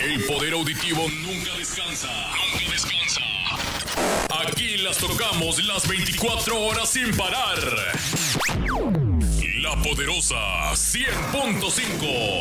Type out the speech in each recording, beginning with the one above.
El poder auditivo nunca descansa. Nunca descansa. Aquí las tocamos las 24 horas sin parar. La Poderosa 100.5.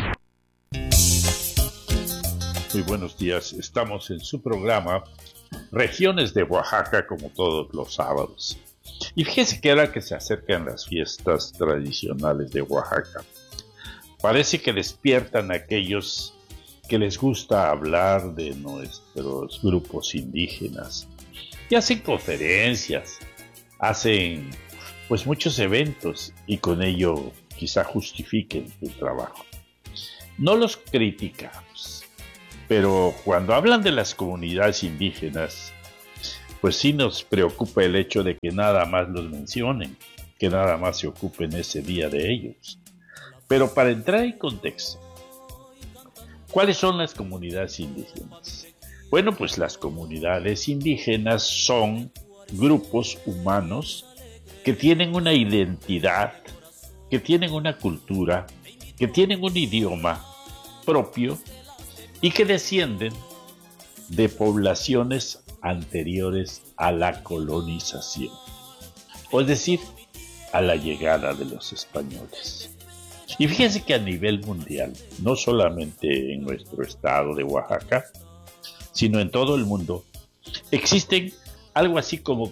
Muy buenos días, estamos en su programa Regiones de Oaxaca, como todos los sábados. Y fíjese que ahora que se acercan las fiestas tradicionales de Oaxaca, parece que despiertan a aquellos que les gusta hablar de nuestros grupos indígenas. Y hacen conferencias, hacen pues muchos eventos y con ello quizá justifiquen su trabajo. No los criticamos, pero cuando hablan de las comunidades indígenas, pues sí nos preocupa el hecho de que nada más los mencionen, que nada más se ocupen ese día de ellos. Pero para entrar en contexto, ¿cuáles son las comunidades indígenas? Bueno, pues las comunidades indígenas son grupos humanos que tienen una identidad, que tienen una cultura, que tienen un idioma propio y que descienden de poblaciones anteriores a la colonización, o es decir, a la llegada de los españoles. Y fíjense que a nivel mundial, no solamente en nuestro estado de Oaxaca, sino en todo el mundo, existen algo así como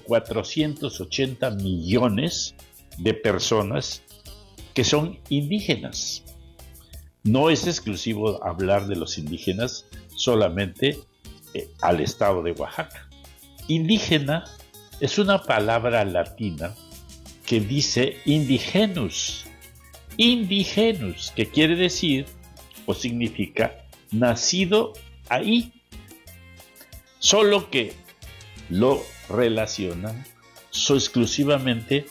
480 millones de personas que son indígenas. No es exclusivo hablar de los indígenas solamente al estado de Oaxaca. Indígena es una palabra latina que dice indigenus. Indigenus, que quiere decir o significa nacido ahí. Solo que lo relacionan exclusivamente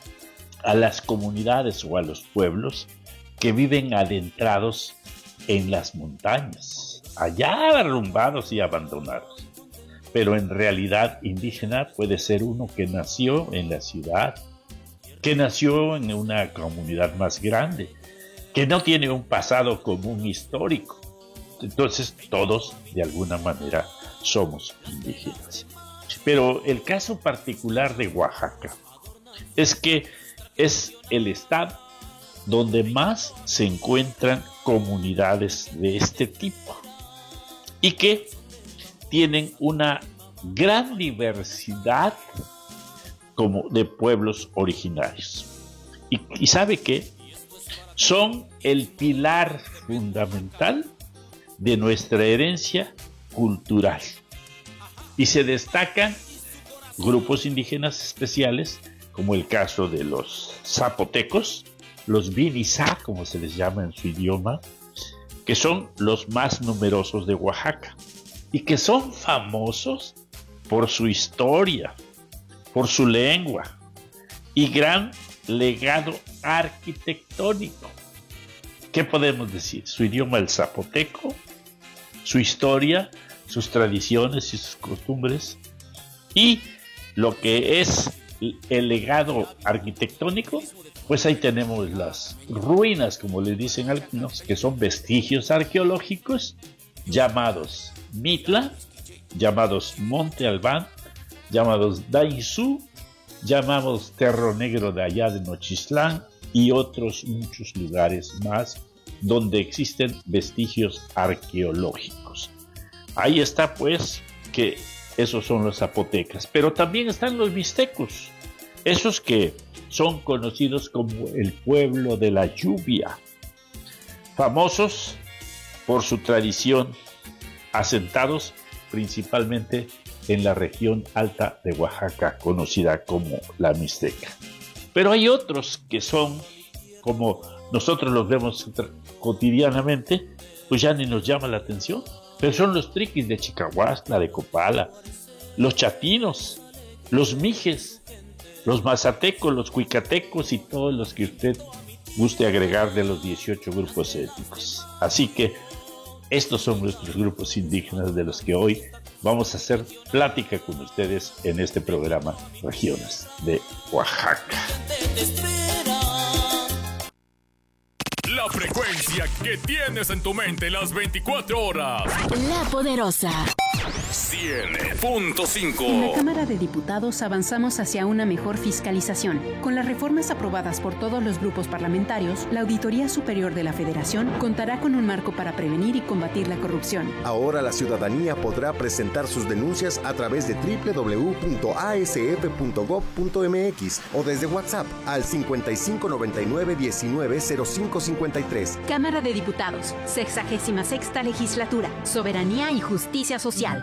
a las comunidades o a los pueblos que viven adentrados en las montañas, allá arrumbados y abandonados. Pero en realidad indígena puede ser uno que nació en la ciudad, que nació en una comunidad más grande, que no tiene un pasado común histórico. Entonces todos de alguna manera somos indígenas. Pero el caso particular de Oaxaca es que es el estado donde más se encuentran comunidades de este tipo y que tienen una gran diversidad como de pueblos originarios. Y sabe que son el pilar fundamental de nuestra herencia cultural. Y se destacan grupos indígenas especiales, como el caso de los zapotecos, los Bidizá, como se les llama en su idioma, que son los más numerosos de Oaxaca y que son famosos por su historia, por su lengua y gran legado arquitectónico. ¿Qué podemos decir? Su idioma, el zapoteco, su historia, sus tradiciones y sus costumbres, y lo que es el legado arquitectónico, pues ahí tenemos las ruinas, como le dicen algunos, que son vestigios arqueológicos, llamados Mitla, llamados Monte Albán, llamados Daizú, llamados Cerro Negro de allá de Nochistlán y otros muchos lugares más donde existen vestigios arqueológicos. Ahí está pues que esos son los zapotecas, pero también están los mixtecos, esos que son conocidos como el pueblo de la lluvia, famosos por su tradición, asentados principalmente en la región alta de Oaxaca, conocida como la Mixteca. Pero hay otros que son, como nosotros los vemos cotidianamente, pues ya ni nos llama la atención, pero son los triquis de Chicahuastla, de Copala, los chatinos, los mijes, los mazatecos, los cuicatecos y todos los que usted guste agregar de los 18 grupos étnicos. Así que estos son nuestros grupos indígenas de los que hoy vamos a hacer plática con ustedes en este programa Regiones de Oaxaca. La la frecuencia que tienes en tu mente las 24 horas. La Poderosa. 100.5. En la Cámara de Diputados avanzamos hacia una mejor fiscalización. Con las reformas aprobadas por todos los grupos parlamentarios, la Auditoría Superior de la Federación contará con un marco para prevenir y combatir la corrupción. Ahora la ciudadanía podrá presentar sus denuncias a través de www.asf.gov.mx o desde WhatsApp al 5599-190553. Cámara de Diputados, 66ª Legislatura, Soberanía y Justicia Social.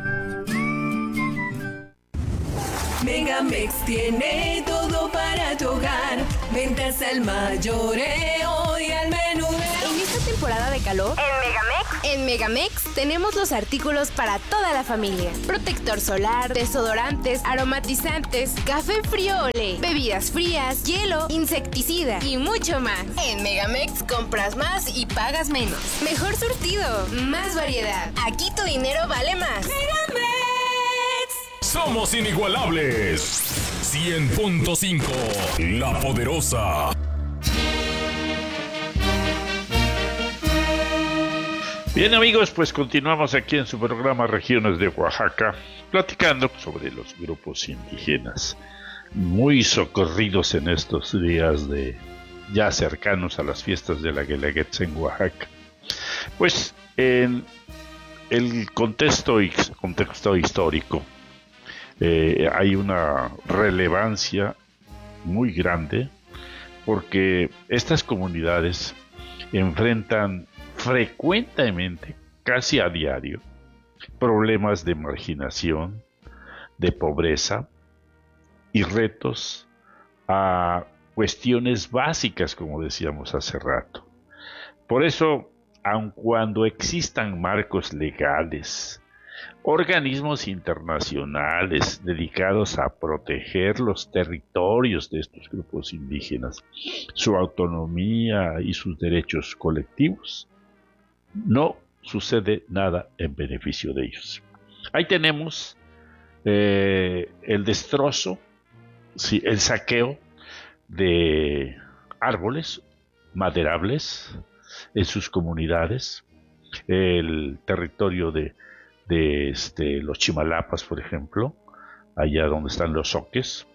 Megamex tiene todo para tu hogar. Ventas al mayoreo y al menudeo. En esta temporada de calor, en Megamex tenemos los artículos para toda la familia. Protector solar, desodorantes, aromatizantes, café friole, bebidas frías, hielo, insecticida y mucho más. En Megamex compras más y pagas menos. Mejor surtido, más variedad. Aquí tu dinero vale más. Megamex. Somos inigualables. 100.5. La Poderosa. Bien amigos, pues continuamos aquí en su programa Regiones de Oaxaca, platicando sobre los grupos indígenas, muy socorridos en estos días de ya cercanos a las fiestas de la Guelaguetza en Oaxaca. Pues en el contexto histórico hay una relevancia muy grande porque estas comunidades enfrentan frecuentemente, casi a diario, problemas de marginación, de pobreza y retos a cuestiones básicas, como decíamos hace rato. Por eso, aun cuando existan marcos legales, organismos internacionales dedicados a proteger los territorios de estos grupos indígenas, su autonomía y sus derechos colectivos, no sucede nada en beneficio de ellos. Ahí tenemos el destrozo, sí, el saqueo de árboles maderables en sus comunidades, el territorio de los Chimalapas, por ejemplo, allá donde están los zoques.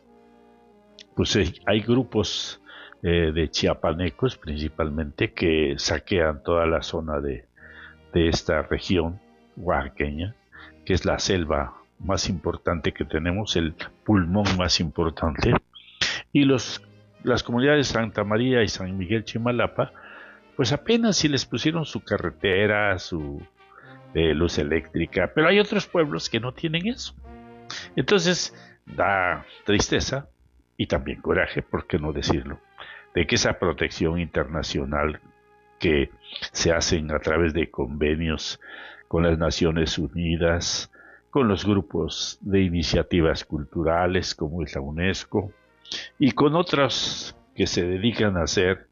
Pues hay grupos de chiapanecos principalmente que saquean toda la zona de esta región oaxaqueña, que es la selva más importante que tenemos, el pulmón más importante, y las comunidades de Santa María y San Miguel Chimalapa, pues apenas si les pusieron su carretera, su luz eléctrica, pero hay otros pueblos que no tienen eso. Entonces da tristeza y también coraje, por qué no decirlo, de que esa protección internacional que se hacen a través de convenios con las Naciones Unidas, con los grupos de iniciativas culturales como es la UNESCO y con otras que se dedican a hacer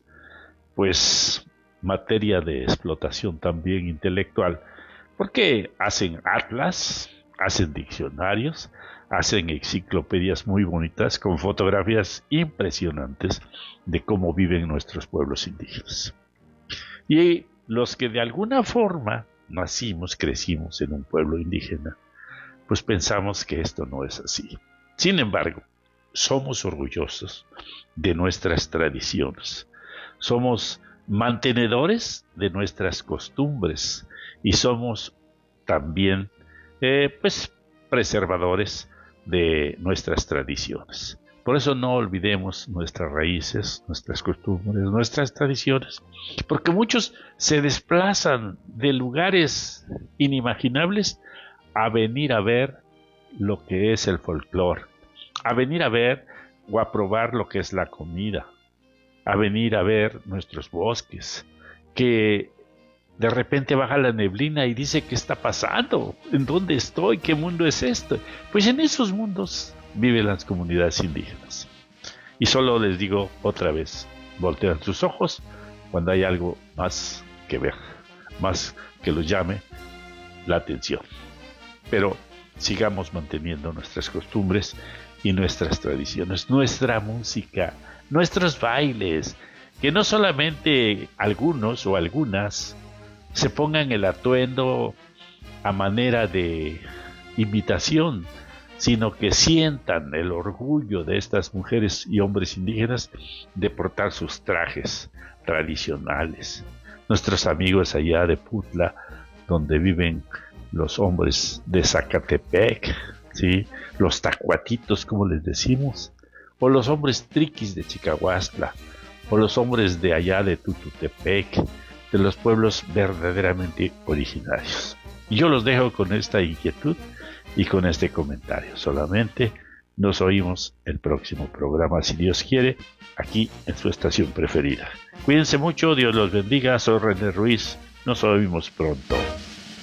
pues materia de explotación también intelectual, porque hacen atlas, hacen diccionarios, hacen enciclopedias muy bonitas con fotografías impresionantes de cómo viven nuestros pueblos indígenas. Y los que de alguna forma nacimos, crecimos en un pueblo indígena, pues pensamos que esto no es así. Sin embargo, somos orgullosos de nuestras tradiciones, somos mantenedores de nuestras costumbres y somos también pues preservadores de nuestras tradiciones. Por eso no olvidemos nuestras raíces, nuestras costumbres, nuestras tradiciones, porque muchos se desplazan de lugares inimaginables a venir a ver lo que es el folclore, a venir a ver o a probar lo que es la comida, a venir a ver nuestros bosques, que de repente baja la neblina y dice ¿qué está pasando? ¿En dónde estoy? ¿Qué mundo es este? Pues en esos mundos viven las comunidades indígenas. Y solo les digo otra vez, voltean sus ojos cuando hay algo más que ver, más que los llame la atención. Pero sigamos manteniendo nuestras costumbres y nuestras tradiciones, nuestra música, nuestros bailes, que no solamente algunos o algunas se pongan el atuendo a manera de imitación, sino que sientan el orgullo de estas mujeres y hombres indígenas de portar sus trajes tradicionales. Nuestros amigos allá de Putla, donde viven los hombres de Zacatepec, ¿sí? Los tacuatitos, como les decimos, o los hombres triquis de Chicahuastla, o los hombres de allá de Tututepec, de los pueblos verdaderamente originarios. Y yo los dejo con esta inquietud y con este comentario. Solamente nos oímos el próximo programa, si Dios quiere, aquí en su estación preferida. Cuídense mucho, Dios los bendiga. Soy René Ruiz. Nos oímos pronto.